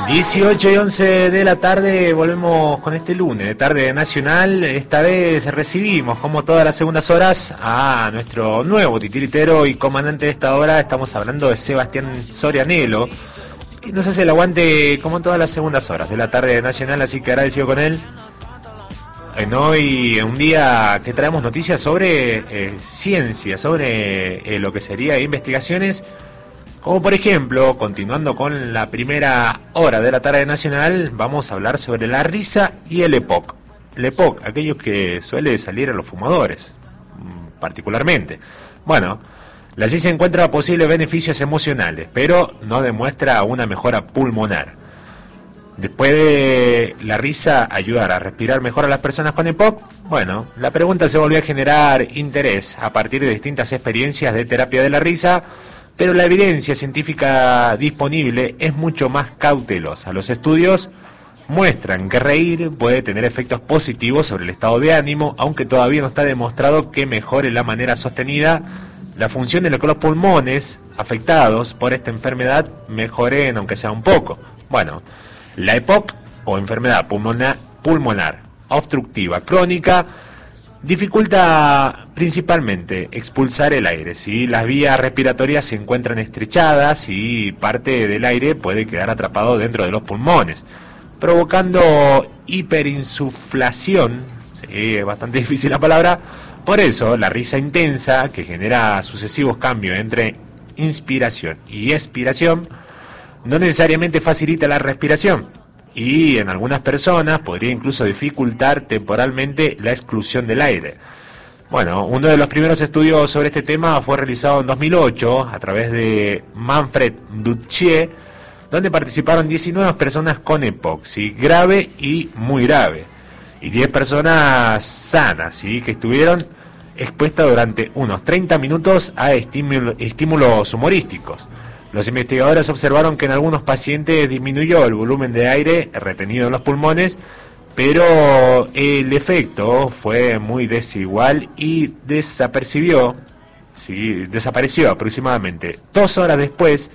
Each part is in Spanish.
18:11 de la tarde, volvemos con este lunes de tarde nacional. Esta vez recibimos, como todas las segundas horas, a nuestro nuevo titiritero y comandante de esta hora. Estamos hablando de Sebastián Sorianelo, que nos hace el aguante como todas las segundas horas de la tarde nacional, así que agradecido con él. Hoy, un día que traemos noticias sobre ciencia, sobre lo que sería investigaciones. Como por ejemplo, continuando con la primera hora de la tarde nacional, vamos a hablar sobre la risa y el EPOC. El EPOC, aquellos que suele salir a los fumadores, particularmente. Bueno, la ciencia encuentra posibles beneficios emocionales, pero no demuestra una mejora pulmonar. Después de la risa ayudar a respirar mejor a las personas con EPOC, bueno, la pregunta se volvió a generar interés a partir de distintas experiencias de terapia de la risa. Pero la evidencia científica disponible es mucho más cautelosa. Los estudios muestran que reír puede tener efectos positivos sobre el estado de ánimo, aunque todavía no está demostrado que mejore la manera sostenida la función de los pulmones afectados por esta enfermedad mejoren, aunque sea un poco. Bueno, la EPOC, o enfermedad pulmonar obstructiva crónica, dificulta principalmente expulsar el aire. ¿Sí? Las vías respiratorias se encuentran estrechadas y parte del aire puede quedar atrapado dentro de los pulmones, provocando hiperinsuflación. Sí, es bastante difícil la palabra. Por eso, la risa intensa, que genera sucesivos cambios entre inspiración y expiración, no necesariamente facilita la respiración. Y en algunas personas podría incluso dificultar temporalmente la exclusión del aire. Bueno, uno de los primeros estudios sobre este tema fue realizado en 2008 a través de Manfred Duchier, donde participaron 19 personas con EPOC, ¿sí? Grave y muy grave, y 10 personas sanas, ¿sí? Que estuvieron expuestas durante unos 30 minutos a estímulos humorísticos. Los investigadores observaron que en algunos pacientes disminuyó el volumen de aire retenido en los pulmones, pero el efecto fue muy desigual y desapareció aproximadamente 2 horas después,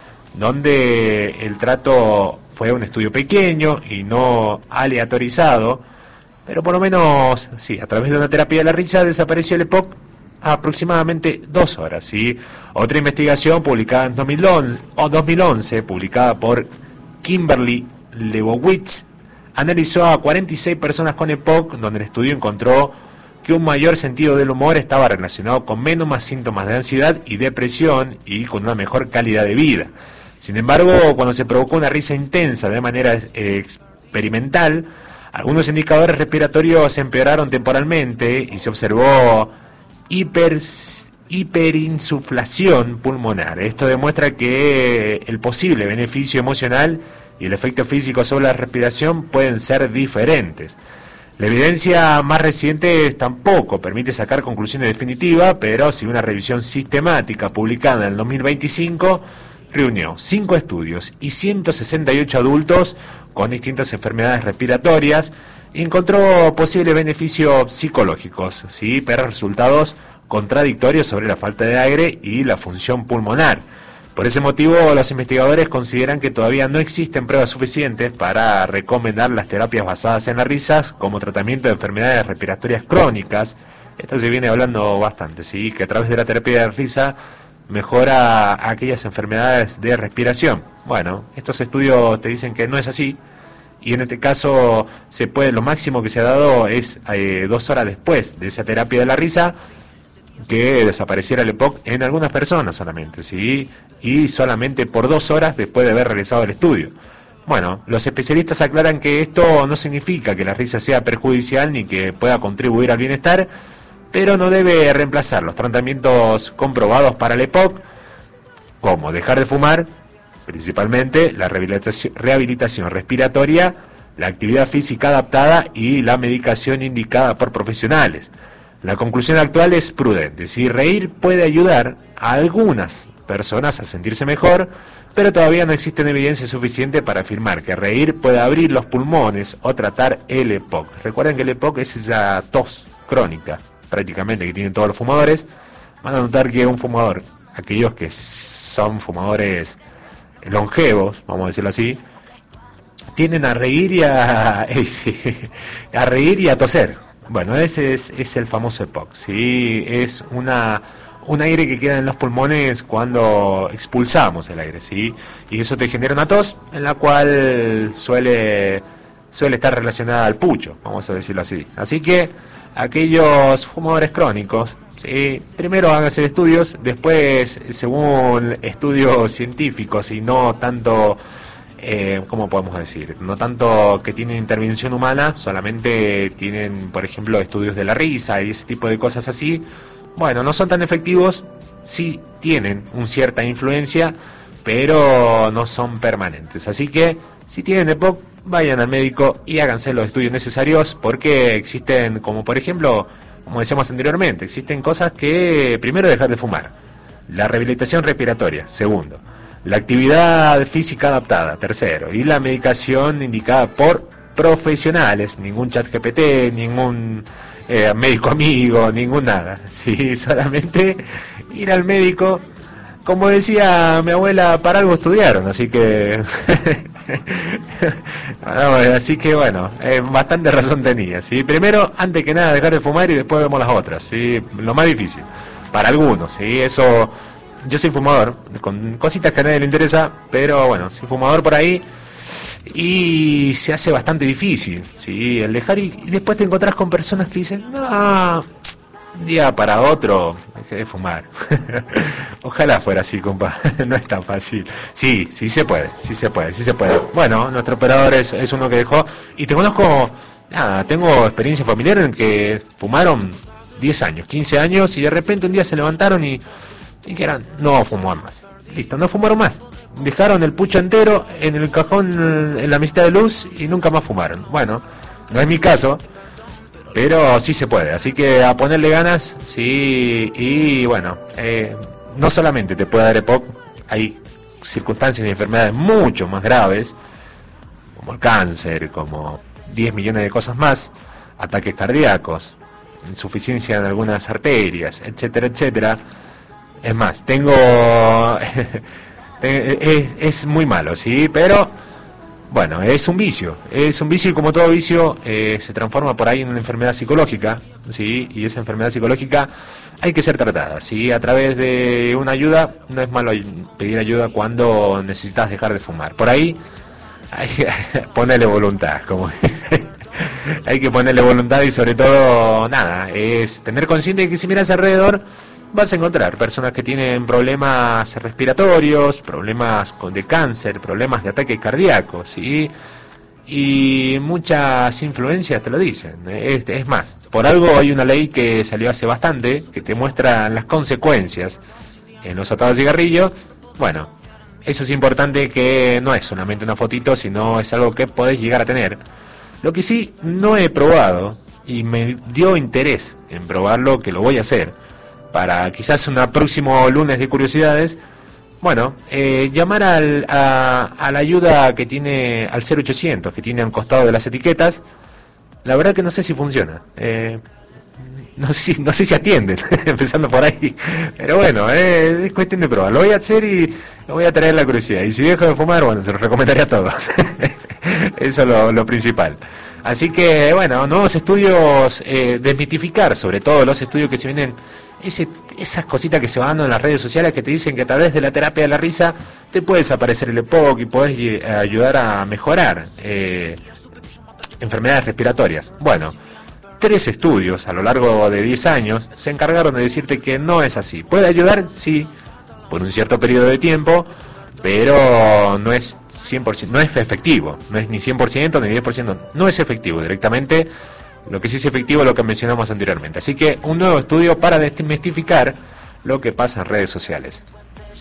donde el trato fue un estudio pequeño y no aleatorizado, pero por lo menos, sí, a través de una terapia de la risa desapareció el EPOC aproximadamente 2 horas, ¿sí? Otra investigación publicada en 2011, publicada por Kimberly Lebowitz, analizó a 46 personas con EPOC, donde el estudio encontró que un mayor sentido del humor estaba relacionado con menos más síntomas de ansiedad y depresión y con una mejor calidad de vida. Sin embargo, cuando se provocó una risa intensa de manera experimental, algunos indicadores respiratorios empeoraron temporalmente y se observó hiperinsuflación pulmonar. Esto demuestra que el posible beneficio emocional y el efecto físico sobre la respiración pueden ser diferentes. La evidencia más reciente tampoco permite sacar conclusiones definitivas, pero sí una revisión sistemática publicada en el 2025 reunió 5 estudios y 168 adultos con distintas enfermedades respiratorias y encontró posibles beneficios psicológicos, ¿sí? Pero resultados contradictorios sobre la falta de aire y la función pulmonar. Por ese motivo, los investigadores consideran que todavía no existen pruebas suficientes para recomendar las terapias basadas en las risas como tratamiento de enfermedades respiratorias crónicas. Esto se viene hablando bastante, ¿sí? Que a través de la terapia de risa mejora aquellas enfermedades de respiración. Bueno, estos estudios te dicen que no es así, y en este caso lo máximo que se ha dado es 2 horas después de esa terapia de la risa que desapareciera el EPOC en algunas personas solamente, ¿sí? Y solamente por 2 horas después de haber realizado el estudio. Bueno, los especialistas aclaran que esto no significa que la risa sea perjudicial ni que pueda contribuir al bienestar, pero no debe reemplazar los tratamientos comprobados para el EPOC, como dejar de fumar, principalmente la rehabilitación respiratoria, la actividad física adaptada y la medicación indicada por profesionales. La conclusión actual es prudente. Si reír puede ayudar a algunas personas a sentirse mejor, pero todavía no existe evidencia suficiente para afirmar que reír puede abrir los pulmones o tratar el EPOC. Recuerden que el EPOC es esa tos crónica, prácticamente, que tienen todos los fumadores. Van a notar que un fumador, aquellos que son fumadores longevos, vamos a decirlo así, tienden a reír y a, a reír y a toser. Bueno, ese es el famoso EPOC, ¿sí? Es un aire que queda en los pulmones cuando expulsamos el aire, ¿sí? Y eso te genera una tos, en la cual suele estar relacionada al pucho, vamos a decirlo así. Así que aquellos fumadores crónicos, ¿sí? Primero háganse estudios, después, según estudios científicos y no tanto, ¿cómo podemos decir? No tanto que tienen intervención humana, solamente tienen, por ejemplo, estudios de la risa y ese tipo de cosas así. Bueno, no son tan efectivos, sí tienen una cierta influencia, pero no son permanentes. Así que, si tienen EPOC, vayan al médico y háganse los estudios necesarios, porque existen, como por ejemplo, como decíamos anteriormente, existen cosas que, primero, dejar de fumar, la rehabilitación respiratoria, segundo, la actividad física adaptada, tercero, y la medicación indicada por profesionales, ningún chat GPT, ningún médico amigo, ningún nada, sí, solamente ir al médico. Como decía mi abuela, para algo estudiaron, así que así que bueno, bastante razón tenía, ¿sí? Primero, antes que nada, dejar de fumar y después vemos las otras, ¿sí? Lo más difícil, para algunos, ¿sí? Eso, yo soy fumador, con cositas que a nadie le interesa, pero bueno, soy fumador por ahí y se hace bastante difícil, ¿sí? El dejar y después te encontrás con personas que dicen, no, un día para otro dejé de fumar. Ojalá fuera así, compa. No es tan fácil. Sí, sí se puede, sí se puede, sí se puede. Bueno, nuestro operador es uno que dejó. Y te conozco, nada, tengo experiencia familiar en que fumaron 10 años, 15 años y de repente un día se levantaron y dijeron, no fumar más. Listo, no fumaron más. Dejaron el pucho entero en el cajón, en la mesita de luz y nunca más fumaron. Bueno, no es mi caso, pero sí se puede, así que a ponerle ganas, sí, y bueno, no solamente te puede dar EPOC, hay circunstancias y enfermedades mucho más graves, como el cáncer, como 10 millones de cosas más, ataques cardíacos, insuficiencia en algunas arterias, etcétera, etcétera. Es más, es muy malo, sí, pero bueno, es un vicio y como todo vicio se transforma por ahí en una enfermedad psicológica, ¿sí? Y esa enfermedad psicológica hay que ser tratada, ¿sí? A través de una ayuda. No es malo pedir ayuda cuando necesitas dejar de fumar. Por ahí hay que ponerle voluntad, como hay que ponerle voluntad y sobre todo, nada, es tener consciente de que si miras alrededor vas a encontrar personas que tienen problemas respiratorios, problemas de cáncer, problemas de ataques cardíacos, ¿sí? Y muchas influencias te lo dicen. Es más, por algo hay una ley que salió hace bastante, que te muestra las consecuencias en los atados de cigarrillo. Bueno, eso es importante, que no es solamente una fotito, sino es algo que podés llegar a tener. Lo que sí no he probado, y me dio interés en probarlo, que lo voy a hacer, para quizás un próximo lunes de curiosidades, bueno, llamar a la ayuda que tiene, al 0800, que tiene al costado de las etiquetas. La verdad que no sé si funciona, no sé si atienden, empezando por ahí, pero bueno, es cuestión de probar. Lo voy a hacer y voy a traer la curiosidad, y si dejo de fumar, bueno, se los recomendaría a todos. Eso es lo principal. Así que, bueno, nuevos estudios, desmitificar, sobre todo los estudios que se vienen, esas cositas que se van dando en las redes sociales que te dicen que a través de la terapia de la risa te puede desaparecer el EPOC y puedes ayudar a mejorar enfermedades respiratorias. Bueno, 3 estudios a lo largo de 10 años se encargaron de decirte que no es así. Puede ayudar, sí, por un cierto periodo de tiempo, pero no es 100%, no es efectivo, no es ni 100% ni 10%, no es efectivo directamente. Lo que sí es efectivo es lo que mencionamos anteriormente. Así que un nuevo estudio para desmistificar lo que pasa en redes sociales.